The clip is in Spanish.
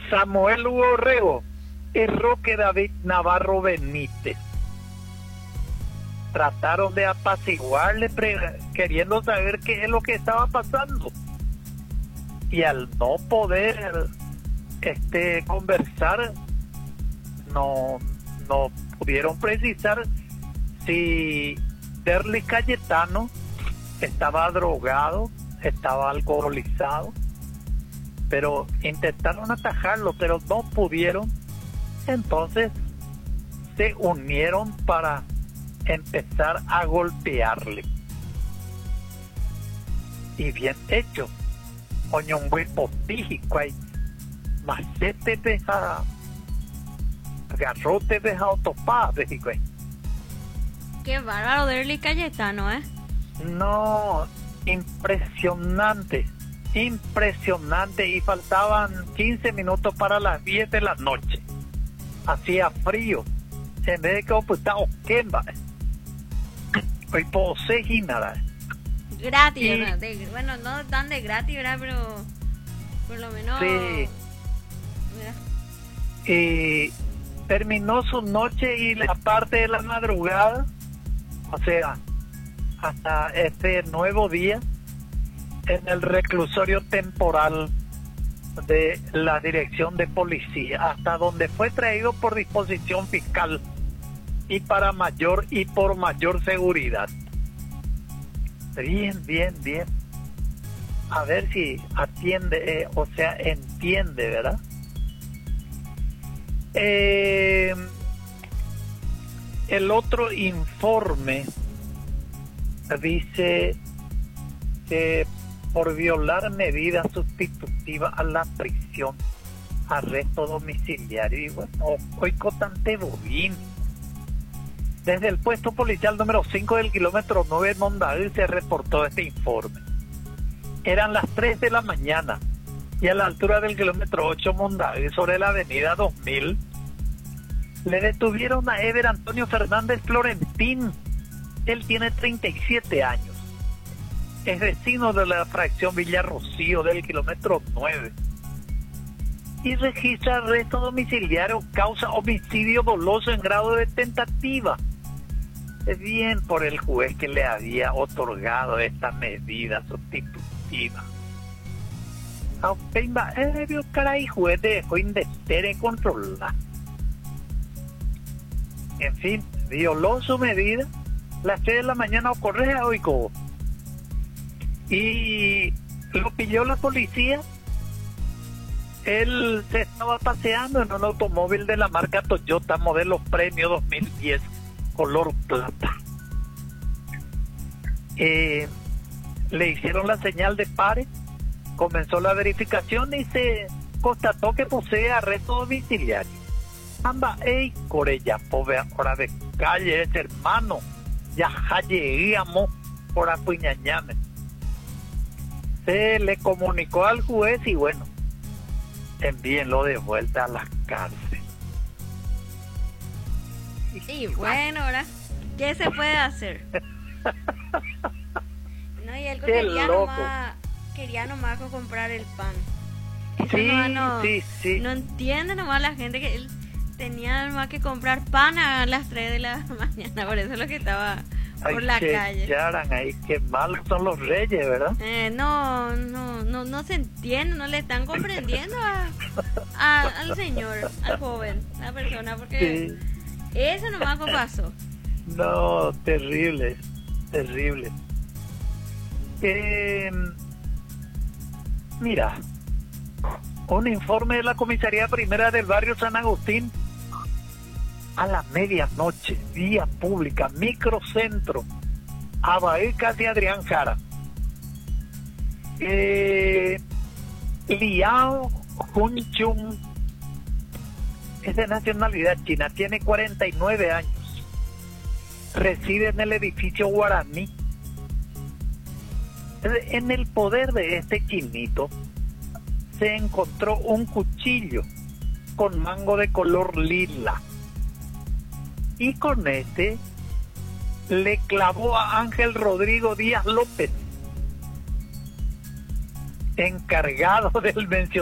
Samuel Hugo Rego y Roque David Navarro Benítez. Trataron de apaciguarle, queriendo saber qué es lo que estaba pasando. Y al no poder conversar, no pudieron precisar si Derly Cayetano estaba drogado, estaba alcoholizado, pero intentaron atajarlo, pero no pudieron. Entonces se unieron para empezar a golpearle. Y bien hecho. Coño, un buen potígico ahí. Macete deja, garrote deja autopá, güey. Qué bárbaro Derly Cayetano, No, impresionante, impresionante. Y faltaban 15 minutos para las 10 de la noche. Hacía frío. En vez de que opuesta o quemba. Hoy posee y nada. Gratis, ¿verdad? Bueno, no tan de gratis, ¿verdad? Pero por lo menos... Sí. Y terminó su noche y la parte de la madrugada, o sea, hasta este nuevo día, en el reclusorio temporal de la dirección de policía, hasta donde fue traído por disposición fiscal y por mayor seguridad. Bien. A ver si atiende, entiende, ¿verdad? El otro informe dice que por violar medidas sustitutivas a la prisión, arresto domiciliario, y bueno, hoy cotante bobín. Desde el puesto policial número 5 del kilómetro 9 en Mondavi se reportó este informe. Eran las 3 de la mañana y a la altura del kilómetro 8 Mondavi, sobre la avenida 2000, le detuvieron a Ever Antonio Fernández Florentín. Él tiene 37 años. Es vecino de la fracción Villarrocío del kilómetro 9. Y registra arresto domiciliario causa homicidio doloso en grado de tentativa. Es bien por el juez que le había otorgado esta medida sustitutiva. Caray, juez dejó indestere controlar. En fin, violó su medida. Las 3 de la mañana ocurre a Oico. Y lo pilló la policía. Él se estaba paseando en un automóvil de la marca Toyota modelo Premio 2010 color plata. Le hicieron la señal de pare, comenzó la verificación y se constató que posee arresto domiciliario. Amba, ey, Corella, pobre, hora de calle, es hermano, ya lleguíamos por Apuñañame. Se le comunicó al juez y bueno, envíenlo de vuelta a la cárcel. Y bueno, ahora, ¿qué se puede hacer? No, y él quería nomás comprar el pan. Eso sí. No entiende nomás la gente que él tenía nomás que comprar pan a las 3 de la mañana, por eso es lo que estaba por la calle. Ahí, qué malos son los reyes, ¿verdad? No se entiende, no le están comprendiendo al señor, al joven, a la persona, porque sí. Eso nomás pasó. No, terrible. Mira, un informe de la comisaría primera del barrio San Agustín a la medianoche, vía pública, microcentro, Abaí, casi Adrián Jara. Liao Junchun es de nacionalidad china, tiene 49 años, reside en el edificio Guaraní. En el poder de este chinito se encontró un cuchillo con mango de color lila y con este le clavó a Ángel Rodrigo Díaz López, encargado del mencionado